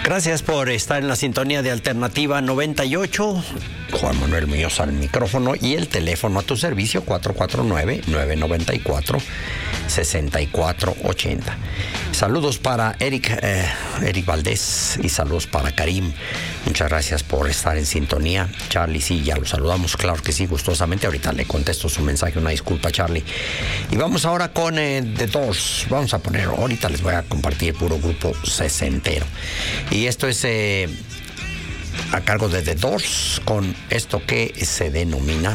Gracias por estar en la sintonía de Alternativa 98. Juan Manuel Muñoz al micrófono y el teléfono a tu servicio 449-994-6480. Saludos para Eric Valdés y saludos para Karim. Muchas gracias por estar en sintonía. Charlie, sí, ya lo saludamos, claro que sí, gustosamente. Ahorita le contesto su mensaje, una disculpa, Charlie. Y vamos ahora con The Doors. Vamos a poner, ahorita les voy a compartir puro grupo sesentero. Y esto es a cargo de The Doors con esto que se denomina